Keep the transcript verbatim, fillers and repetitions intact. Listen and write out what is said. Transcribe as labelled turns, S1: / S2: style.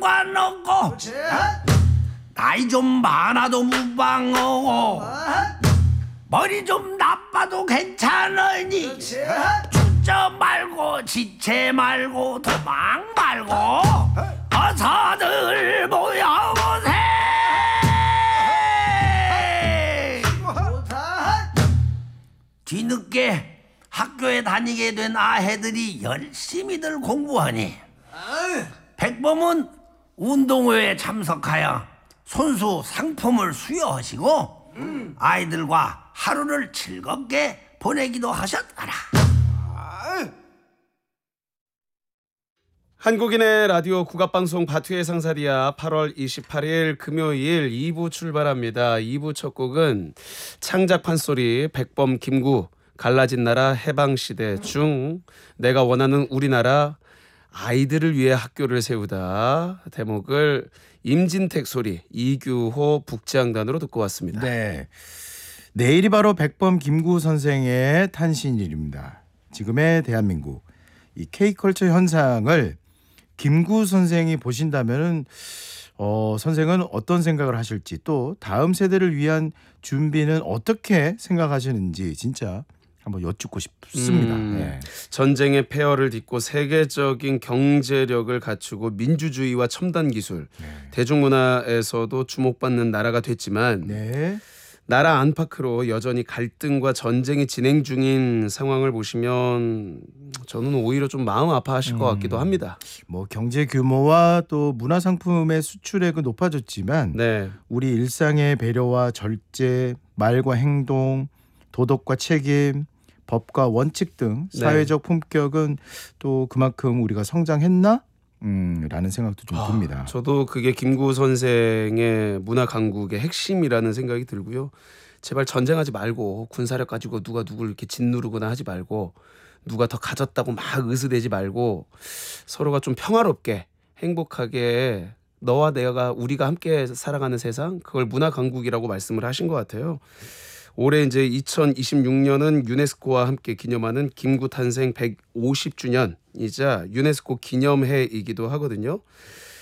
S1: 상관없고
S2: 그렇지.
S1: 나이 좀 많아도 무방하고 머리 좀 나빠도 괜찮으니
S2: 그렇지.
S1: 주저 말고 지체 말고 도망 말고 어서들 모여보세.
S2: 좋다.
S1: 뒤늦게 학교에 다니게 된 아해들이 열심히들 공부하니 백범은 운동회에 참석하여 손수 상품을 수여하시고 음. 아이들과 하루를 즐겁게 보내기도 하셨더라.
S3: 한국인의 라디오 국악방송 바투의 상사리야 팔월 이십팔일 금요일 이 부 출발합니다. 이 부 첫 곡은 창작 판소리 백범 김구 갈라진 나라 해방시대 중 내가 원하는 우리나라 아이들을 위해 학교를 세우다 대목을 임진택 소리 이규호 북지향단으로 듣고 왔습니다.
S4: 네, 내일이 바로 백범 김구 선생의 탄신일입니다. 지금의 대한민국 이 K컬처 현상을 김구 선생이 보신다면은 어, 선생은 어떤 생각을 하실지 또 다음 세대를 위한 준비는 어떻게 생각하시는지 진짜 한번 여쭙고 싶습니다.
S3: 음,
S4: 네.
S3: 전쟁의 폐허를 딛고 세계적인 경제력을 갖추고 민주주의와 첨단 기술,
S4: 네.
S3: 대중문화에서도 주목받는 나라가 됐지만
S4: 네.
S3: 나라 안팎으로 여전히 갈등과 전쟁이 진행 중인 상황을 보시면 저는 오히려 좀 마음 아파하실
S4: 음.
S3: 것 같기도 합니다.
S4: 뭐 경제 규모와 또 문화 상품의 수출액은 높아졌지만
S3: 네.
S4: 우리 일상의 배려와 절제, 말과 행동, 도덕과 책임, 법과 원칙 등 사회적 품격은 또 그만큼 우리가 성장했나? 음, 라는 생각도 좀
S3: 아,
S4: 듭니다.
S3: 저도 그게 김구 선생의 문화 강국의 핵심이라는 생각이 들고요. 제발 전쟁하지 말고 군사력 가지고 누가 누구를 이렇게 짓누르거나 하지 말고 누가 더 가졌다고 막 으스대지 말고 서로가 좀 평화롭게 행복하게 너와 내가 우리가 함께 살아가는 세상, 그걸 문화 강국이라고 말씀을 하신 것 같아요. 올해 이제 이천이십육년은 유네스코와 함께 기념하는 김구 탄생 백오십 주년이자 유네스코 기념해이기도 하거든요.